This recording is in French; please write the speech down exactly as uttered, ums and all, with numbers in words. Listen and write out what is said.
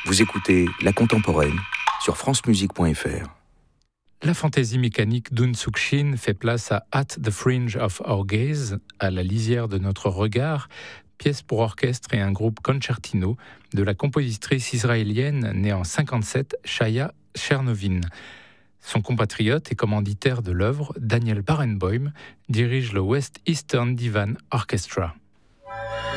Vous écoutez La Contemporaine sur francemusique point f r. La fantaisie mécanique d'Un Suk Shin fait place à At the Fringe of Our Gaze, à la lisière de notre regard, pièce pour orchestre et un groupe concertino de la compositrice israélienne née en cinquante-sept, Chaya Chernovin. Son compatriote et commanditaire de l'œuvre, Daniel Barenboim, dirige le West Eastern Divan Orchestra.